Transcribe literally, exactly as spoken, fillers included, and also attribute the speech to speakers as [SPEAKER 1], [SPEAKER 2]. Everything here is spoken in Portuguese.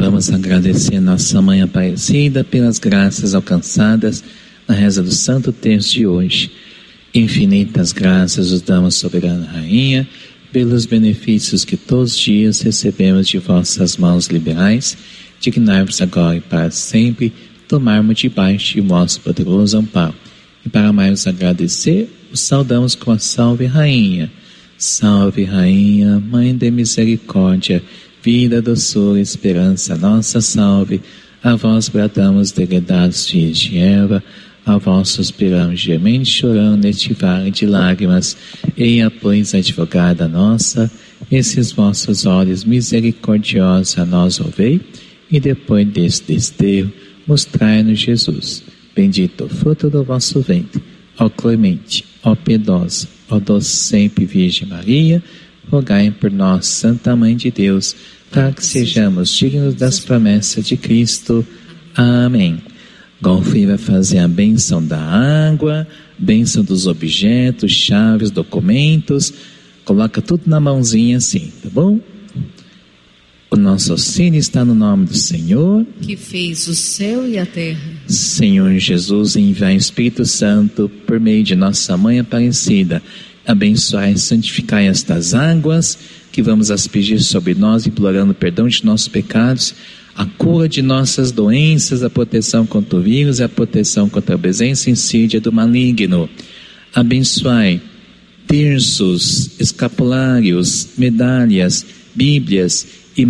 [SPEAKER 1] Vamos agradecer Nossa Mãe Aparecida pelas graças alcançadas na reza do Santo Terço de hoje. Infinitas graças os damos, soberana Rainha, pelos benefícios que todos os dias recebemos de vossas mãos liberais. Dignai-vos agora e para sempre tomarmos debaixo de vosso poderoso amparo. E para mais agradecer, os saudamos com a Salve Rainha. Salve Rainha, Mãe de Misericórdia, vida, doçura, esperança, nossa salve. A vós bradamos, degredados filhos de Eva, a vós suspiramos, gemendo e chorando neste vale de lágrimas. Eia, pois, advogada nossa, esses vossos olhos misericordiosos a nós ouvei, e depois deste desterro, mostrai-nos Jesus. Bendito o fruto do vosso ventre. Ó clemente, ó piedosa, ó doce sempre Virgem Maria, rogai por nós, Santa Mãe de Deus, para que sejamos dignos das promessas de Cristo. Amém. Golfinho vai fazer a bênção da água, bênção dos objetos, chaves, documentos. Coloca tudo na mãozinha assim, tá bom? O nosso auxílio está no nome do Senhor,
[SPEAKER 2] que fez o céu e a terra.
[SPEAKER 1] Senhor Jesus, enviai o Espírito Santo por meio de nossa Mãe Aparecida. Abençoai e santificai estas águas que vamos aspergir sobre nós, implorando perdão de nossos pecados, a cura de nossas doenças, a proteção contra o vírus e a proteção contra a presença insídia do maligno. Abençoai terços, escapulários, medalhas, bíblias